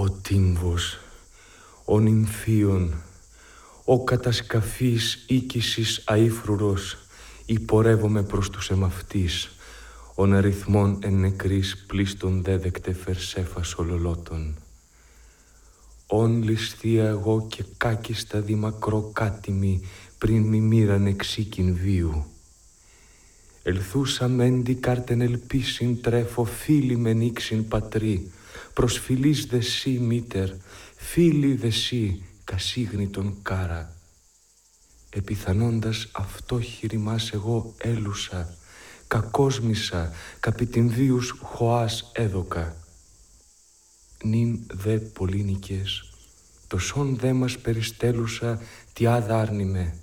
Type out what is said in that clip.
Ο τύμβος, ο νυμφίων, ο κατασκαφής οίκησης αήφρουρος, υπορεύομαι προς τους εμαυτής, ον αριθμόν εν νεκρής πλήστον δέδεκτε φερσέφας ολολότων. Ον ληστεία εγώ και κάκιστα δημακρό κάτιμη, πριν μη μοίραν εξήκην βίου. Ελθούσα μέντι κάρτεν ελπίσιν τρέφω, φίλοι μεν ήξιν πατρί, προς φιλής δε σύ μήτερ, φίλοι δε σύ κασίγνητον κάρα. Επιθανώντας αυτό χειριμάς εγώ έλουσα, κακόσμησα, καπί βίους χωάς έδωκα. Νυν δε πολύνικες, το σόν δε μας περιστέλουσα, τι άδα άρνημε.